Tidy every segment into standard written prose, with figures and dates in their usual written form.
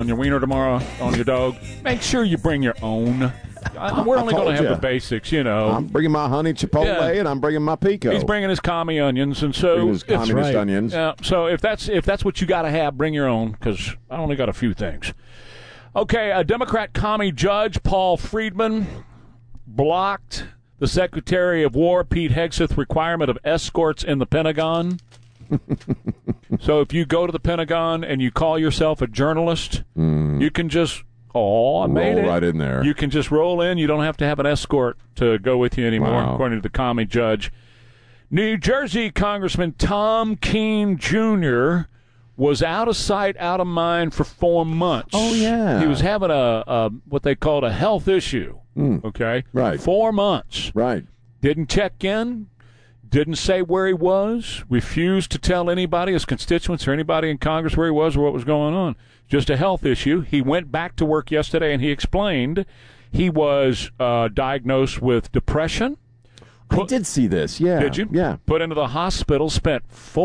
having your wiener tomorrow on your dog, make sure you bring your own. We're only going to have the basics, you know. I'm bringing my honey chipotle, and I'm bringing my pico. He's bringing his commie onions, and so his communist onions. Yeah. So if that's what you got to have, bring your own, because I only got a few things. Okay, a Democrat commie judge, Paul Friedman, blocked the Secretary of War, Pete Hegseth's requirement of escorts in the Pentagon. So if you go to the Pentagon and you call yourself a journalist, you can just I made it. Roll right in there. You can just roll in. You don't have to have an escort to go with you anymore, according to the commie judge. New Jersey Congressman Tom Keene Jr. was out of sight, out of mind for 4 months. Oh, yeah. He was having a what they called a health issue, okay? Right. 4 months. Right. Didn't check in, didn't say where he was, refused to tell anybody, his constituents or anybody in Congress where he was or what was going on. Just a health issue. He went back to work yesterday, and he explained he was diagnosed with depression. I did see this, yeah. Did you? Yeah. Put into the hospital, spent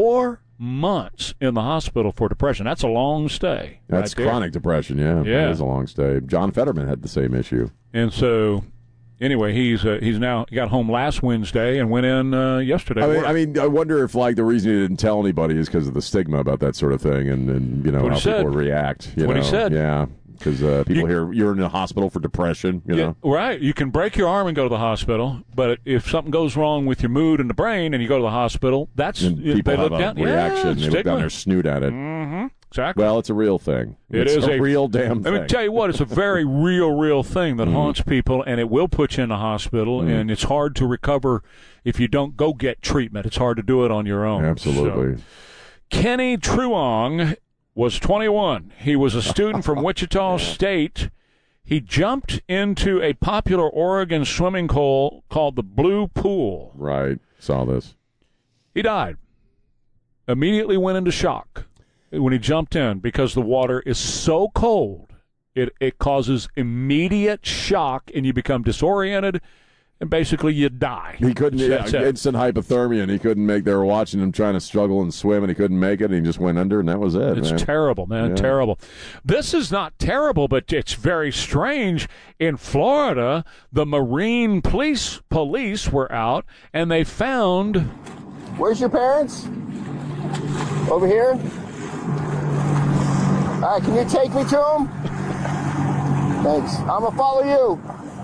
4 months in the hospital for depression. That's a long stay. That's chronic depression, yeah. Yeah. It is a long stay. John Fetterman had the same issue. And so, anyway, he's now he got home last Wednesday and went in yesterday. I wonder if the reason he didn't tell anybody is because of the stigma about that sort of thing, and you know how people react. What he said, yeah, because people hear you're in the hospital for depression. You know, right? You can break your arm and go to the hospital, but if something goes wrong with your mood and the brain, and you go to the hospital, people have a reaction. They look down their snoot at it. Mm-hmm. Exactly. Well, it's a real thing. It's a real damn thing. Let me tell you what, it's a very real thing that haunts people, and it will put you in the hospital, and it's hard to recover if you don't go get treatment. It's hard to do it on your own. Absolutely. So, Kenny Truong was 21. He was a student from Wichita State. He jumped into a popular Oregon swimming hole called the Blue Pool. Right. Saw this. He died. Immediately went into shock when he jumped in because the water is so cold. It causes immediate shock, and you become disoriented, and basically you die. He couldn't, instant hypothermia, and he couldn't make, they were watching him trying to struggle and swim, and he couldn't make it, and he just went under, and that was it. It's terrible, man, terrible. This is not terrible, but it's very strange. In Florida, the Marine Police were out, and they found... Where's your parents? Over here? All right, can you take me to them? Thanks. I'm going to follow you.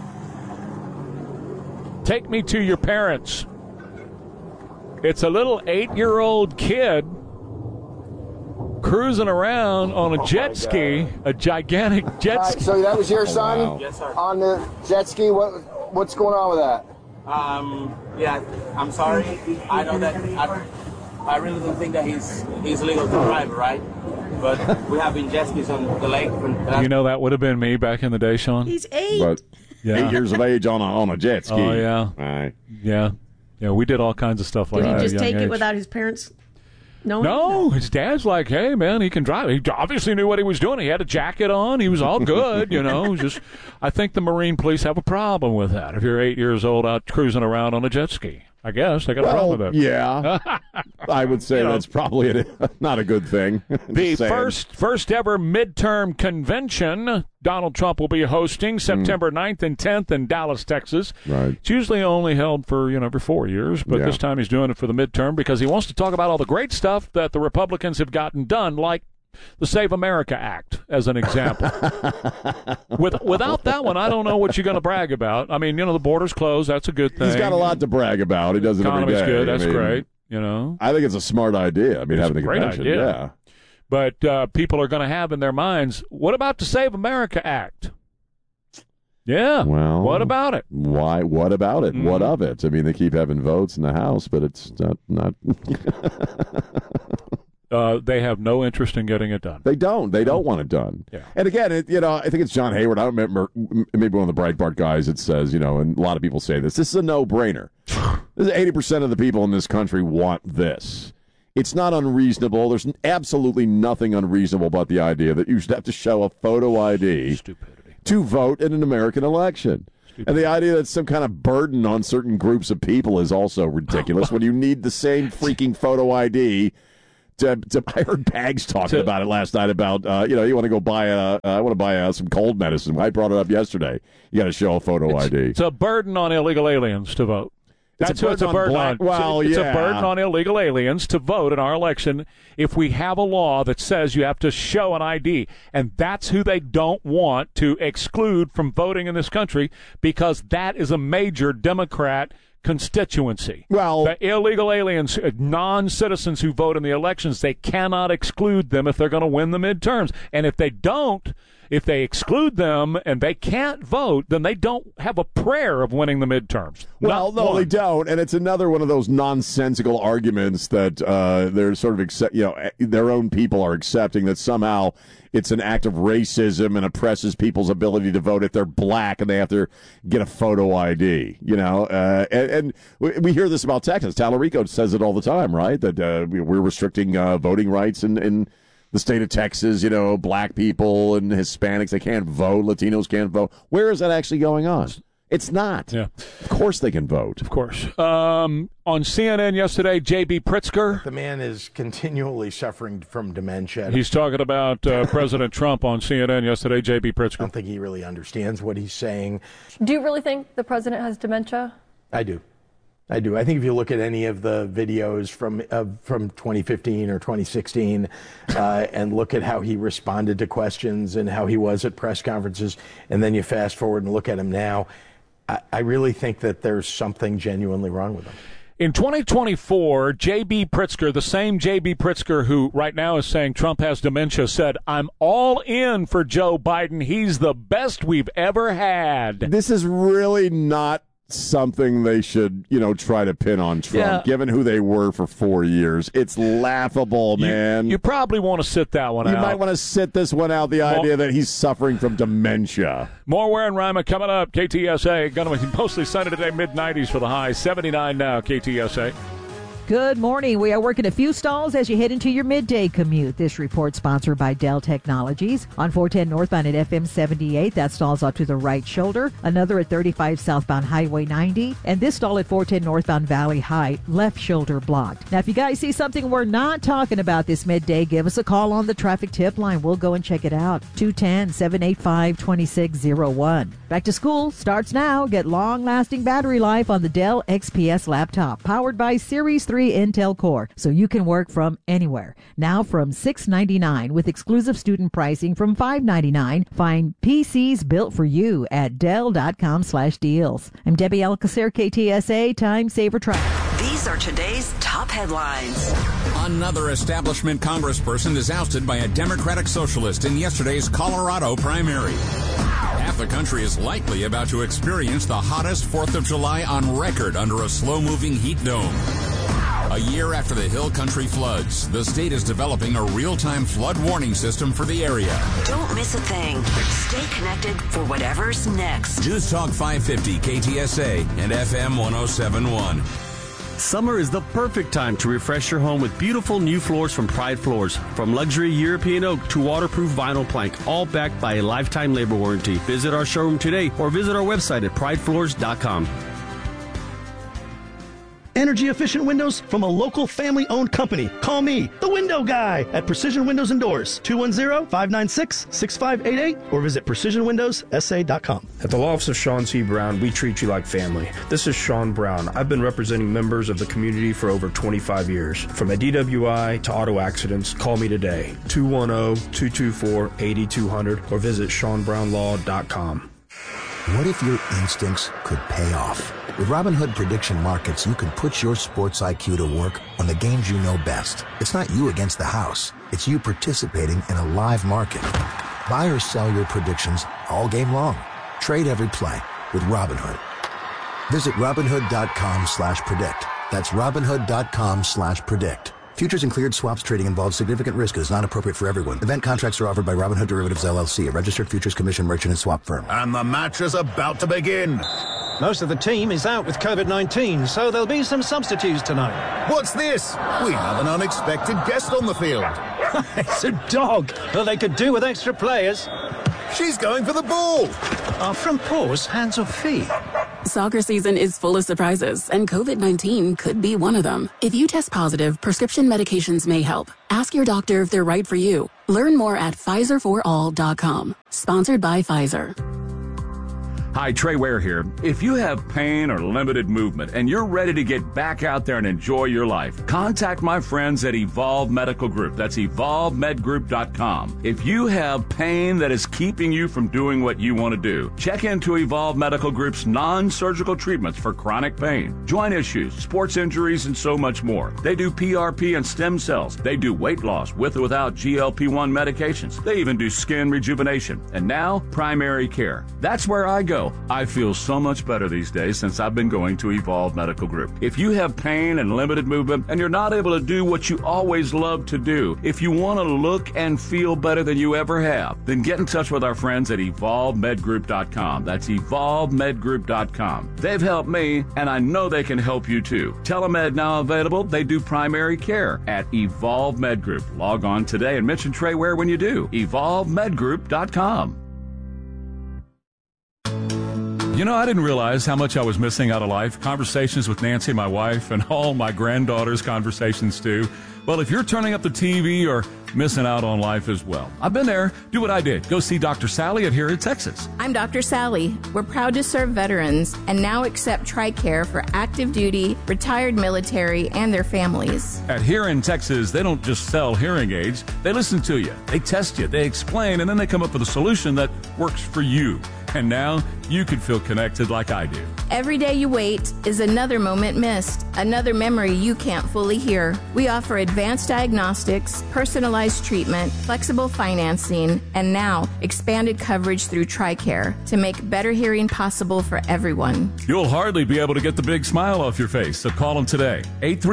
Take me to your parents. It's a little 8-year-old kid cruising around on a jet ski, a gigantic jet ski. So that was your son? Wow. Yes, sir. On the jet ski? What's going on with that? Yeah, I'm sorry. I know that I really don't think that he's legal to drive, right? But we have been jet skis on the lake. You know, that would have been me back in the day, Sean. He's 8. But 8 years of age on a jet ski. Oh, yeah. All right. Yeah, we did all kinds of stuff like that. Did he just take age. it without his parents knowing? No, his dad's like, hey, man, he can drive. He obviously knew what he was doing. He had a jacket on. He was all good, you know. I think the Marine Police have a problem with that. If you're 8 years old out cruising around on a jet ski, I guess they got a problem with it. Yeah, I would say that's probably not a good thing. The first ever midterm convention Donald Trump will be hosting September 9th and 10th in Dallas, Texas. Right. It's usually only held for, every 4 years, but this time he's doing it for the midterm because he wants to talk about all the great stuff that the Republicans have gotten done, like the Save America Act, as an example. Without that one, I don't know what you're going to brag about. I mean, the border's closed. That's a good thing. He's got a lot to brag about. He does it every day. Economy's good. That's great. I think it's a smart idea. I mean, having a the convention. Idea. Yeah. But people are going to have in their minds, what about the Save America Act? Yeah. Well, what about it? Why? What about it? What of it? I mean, they keep having votes in the House, but it's not. They have no interest in getting it done. They don't. They don't want it done. Yeah. And again, I think it's John Hayward. I don't remember, maybe one of the Breitbart guys that says, and a lot of people say this is a no-brainer. 80% of the people in this country want this. It's not unreasonable. There's absolutely nothing unreasonable about the idea that you should have to show a photo ID to vote in an American election. And the idea that it's some kind of burden on certain groups of people is also ridiculous when you need the same freaking photo ID I heard Pags talking about it last night about, you want to go buy I want to buy some cold medicine. I brought it up yesterday. You got to show a photo ID. It's a burden on illegal aliens to vote. That's what it's a burden on. Well, it's a burden on illegal aliens to vote in our election if we have a law that says you have to show an ID. And that's who they don't want to exclude from voting in this country, because that is a major Democrat constituency. Well, the illegal aliens, non-citizens who vote in the elections, they cannot exclude them if they're going to win the midterms. And if they don't, if they exclude them and they can't vote, then they don't have a prayer of winning the midterms. Well, no, they don't, and it's another one of those nonsensical arguments that they're sort of their own people are accepting, that somehow it's an act of racism and oppresses people's ability to vote if they're black and they have to get a photo ID. And we hear this about Texas. Tallarico says it all the time, right? That we're restricting voting rights in the state of Texas, black people and Hispanics, they can't vote. Latinos can't vote. Where is that actually going on? It's not. Yeah. Of course they can vote. Of course. On CNN yesterday, J.B. Pritzker. The man is continually suffering from dementia. He's talking about President Trump on CNN yesterday, J.B. Pritzker. I don't think he really understands what he's saying. Do you really think the president has dementia? I do. I think if you look at any of the videos from 2015 or 2016 and look at how he responded to questions and how he was at press conferences, and then you fast forward and look at him now, I really think that there's something genuinely wrong with him. In 2024, J.B. Pritzker, the same J.B. Pritzker who right now is saying Trump has dementia, said, "I'm all in for Joe Biden. He's the best we've ever had." This is really not something they should, try to pin on Trump, given who they were for 4 years. It's laughable, man. You probably want to sit that one out. You might want to sit this one out, the idea that he's suffering from dementia. More Ware and Rima coming up. KTSA, going to be mostly sunny today, mid-90s for the high. 79 now, KTSA. Good morning. We are working a few stalls as you head into your midday commute. This report sponsored by Dell Technologies. On 410 northbound at FM 78, that stall's up to the right shoulder. Another at 35 southbound Highway 90. And this stall at 410 northbound Valley High, left shoulder blocked. Now, if you guys see something we're not talking about this midday, give us a call on the traffic tip line. We'll go and check it out. 210-785-2601. Back to school starts now. Get long-lasting battery life on the Dell XPS laptop, powered by Series 3 Intel Core, so you can work from anywhere. Now from $699 with exclusive student pricing from $599. Find PCs built for you at Dell.com/deals. I'm Debbie Alcacer, KTSA Time Saver Traffic. These are today's top headlines. Another establishment congressperson is ousted by a Democratic socialist in yesterday's Colorado primary. Half the country is likely about to experience the hottest 4th of July on record under a slow-moving heat dome. A year after the Hill Country floods, the state is developing a real-time flood warning system for the area. Don't miss a thing. Stay connected for whatever's next. News Talk 550 KTSA and FM 107.1. Summer is the perfect time to refresh your home with beautiful new floors from Pride Floors. From luxury European oak to waterproof vinyl plank, all backed by a lifetime labor warranty. Visit our showroom today or visit our website at pridefloors.com. Energy-efficient windows from a local family-owned company. Call me, the window guy, at Precision Windows and Doors, 210-596-6588, or visit PrecisionWindowsSA.com. At the Law Office of Sean C. Brown, we treat you like family. This is Sean Brown. I've been representing members of the community for over 25 years. From a DWI to auto accidents, call me today, 210-224-8200, or visit SeanBrownLaw.com. What if your instincts could pay off? With Robinhood Prediction Markets, you can put your sports IQ to work on the games you know best. It's not you against the house. It's you participating in a live market. Buy or sell your predictions all game long. Trade every play with Robinhood. Visit Robinhood.com/predict. That's Robinhood.com/predict. Futures and cleared swaps trading involves significant risk and is not appropriate for everyone. Event contracts are offered by Robinhood Derivatives LLC, a registered futures commission merchant and swap firm. And the match is about to begin. Most of the team is out with COVID-19, so there'll be some substitutes tonight. What's this? We have an unexpected guest on the field. It's a dog. Well, they could do with extra players. She's going for the ball. Are front paws hands or feet? Soccer season is full of surprises, and COVID-19 could be one of them. If you test positive, prescription medications may help. Ask your doctor if they're right for you. Learn more at PfizerForAll.com. Sponsored by Pfizer. Hi, Trey Ware here. If you have pain or limited movement and you're ready to get back out there and enjoy your life, contact my friends at Evolve Medical Group. That's EvolveMedGroup.com. If you have pain that is keeping you from doing what you want to do, check into Evolve Medical Group's non-surgical treatments for chronic pain, joint issues, sports injuries, and so much more. They do PRP and stem cells. They do weight loss with or without GLP-1 medications. They even do skin rejuvenation. And now, primary care. That's where I go. I feel so much better these days since I've been going to Evolve Medical Group. If you have pain and limited movement and you're not able to do what you always love to do, if you want to look and feel better than you ever have, then get in touch with our friends at EvolveMedGroup.com. That's EvolveMedGroup.com. They've helped me, and I know they can help you too. Telemed now available. They do primary care at Evolve Med Group. Log on today and mention Trey Ware when you do. EvolveMedGroup.com. You know, I didn't realize how much I was missing out of life. Conversations with Nancy, my wife, and all my granddaughter's conversations too. Well, if you're turning up the TV or missing out on life as well, I've been there. Do what I did. Go see Dr. Sally at Here in Texas. I'm Dr. Sally. We're proud to serve veterans and now accept TRICARE for active duty, retired military, and their families. At Here in Texas, they don't just sell hearing aids. They listen to you. They test you. They explain, and then they come up with a solution that works for you. And now you can feel connected like I do. Every day you wait is another moment missed, another memory you can't fully hear. We offer advanced diagnostics, personalized treatment, flexible financing, and now expanded coverage through TRICARE to make better hearing possible for everyone. You'll hardly be able to get the big smile off your face, so call them today.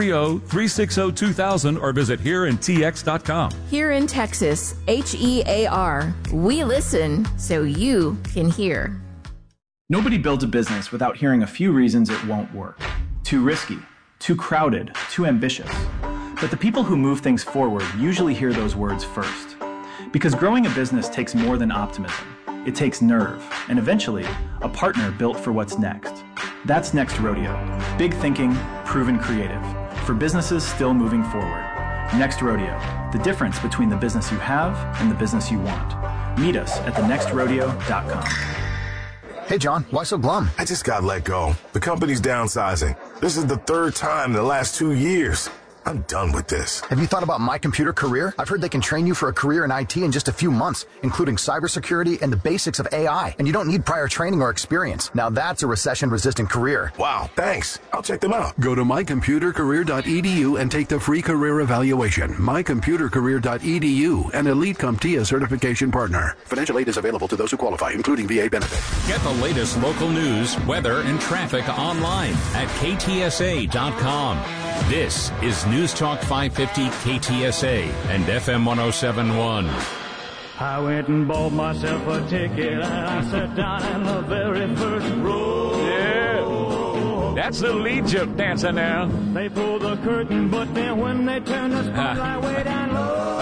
830-360-2000 or visit HereInTX.com. Here in Texas, HEAR. We listen so you can hear. Nobody builds a business without hearing a few reasons it won't work. Too risky, too crowded, too ambitious. But the people who move things forward usually hear those words first. Because growing a business takes more than optimism. It takes nerve, and eventually, a partner built for what's next. That's Next Rodeo. Big thinking, proven creative. For businesses still moving forward. Next Rodeo. The difference between the business you have and the business you want. Meet us at thenextrodeo.com. Hey, John, why so glum? I just got let go. The company's downsizing. This is the third time in the last 2 years. I'm done with this. Have you thought about My Computer Career? I've heard they can train you for a career in IT in just a few months, including cybersecurity and the basics of AI. And you don't need prior training or experience. Now that's a recession-resistant career. Wow, thanks. I'll check them out. Go to mycomputercareer.edu and take the free career evaluation. mycomputercareer.edu, an Elite CompTIA certification partner. Financial aid is available to those who qualify, including VA benefit. Get the latest local news, weather, and traffic online at ktsa.com. This is News Talk 550 KTSA and FM 1071. I went and bought myself a ticket and I sat down in the very first row. Yeah. That's the lead joke dancing now. They pulled the curtain, but then when they turned the spotlight way down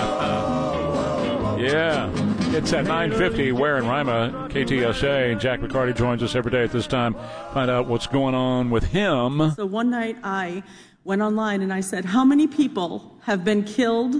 low. Yeah. It's at 9:50, Ware and Rima, KTSA. Jack McCarty joins us every day at this time. Find out what's going on with him. So one night I went online and I said, how many people have been killed